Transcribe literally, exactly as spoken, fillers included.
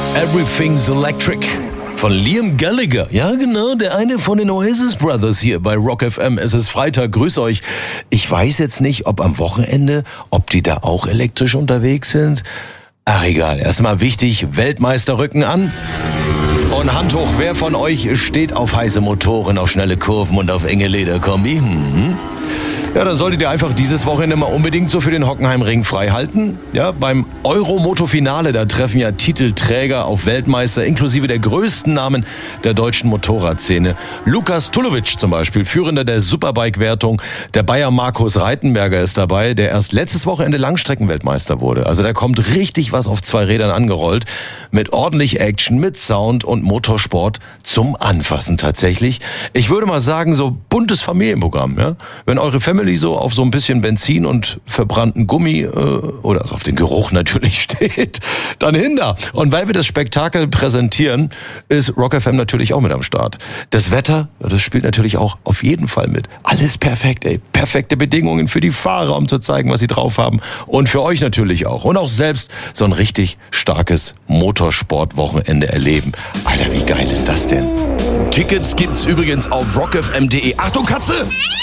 Everything's Electric von Liam Gallagher. Ja, genau, der eine von den Oasis Brothers hier bei Rock F M. Es ist Freitag, grüß euch. Ich weiß jetzt nicht, ob am Wochenende, ob die da auch elektrisch unterwegs sind. Ach, egal. Erstmal wichtig, Weltmeisterrücken an. Und Hand hoch, wer von euch steht auf heiße Motoren, auf schnelle Kurven und auf enge Lederkombi? Hm. Ja, dann solltet ihr einfach dieses Wochenende mal unbedingt so für den Hockenheimring frei halten. Ja, beim Euro-Moto-Finale, da treffen ja Titelträger auf Weltmeister, inklusive der größten Namen der deutschen Motorradszene. Lukas Tulovic zum Beispiel, Führender der Superbike-Wertung. Der Bayer Markus Reitenberger ist dabei, der erst letztes Wochenende Langstreckenweltmeister wurde. Also da kommt richtig was auf zwei Rädern angerollt. Mit ordentlich Action, mit Sound und Motorsport zum Anfassen tatsächlich. Ich würde mal sagen, so buntes Familienprogramm. Ja? Wenn eure Family so auf so ein bisschen Benzin und verbrannten Gummi äh, oder also auf den Geruch natürlich steht, dann hinter. Und weil wir das Spektakel präsentieren, ist Rock F M natürlich auch mit am Start. Das Wetter, das spielt natürlich auch auf jeden Fall mit. Alles perfekt, ey. Perfekte Bedingungen für die Fahrer, um zu zeigen, was sie drauf haben. Und für euch natürlich auch. Und auch selbst so ein richtig starkes Motorsportwochenende erleben. Alter, wie geil ist das denn? Tickets gibt's übrigens auf rock f m punkt d e. Achtung, Katze!